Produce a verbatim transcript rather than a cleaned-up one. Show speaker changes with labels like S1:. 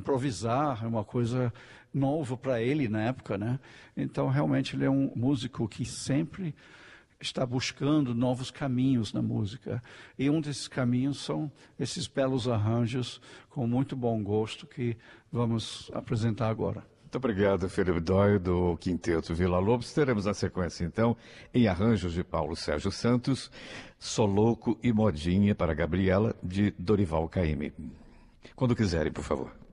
S1: improvisar, é uma coisa nova para ele na época, né? Então, realmente, ele é um músico que sempre está buscando novos caminhos na música. E um desses caminhos são esses belos arranjos com muito bom gosto que vamos apresentar agora.
S2: Muito obrigado, Felipe Doyle, do Quinteto Villa-Lobos. Teremos na sequência, então, em arranjos de Paulo Sérgio Santos, Soloco e Modinha para Gabriela, de Dorival Caymmi. Quando quiserem, por favor.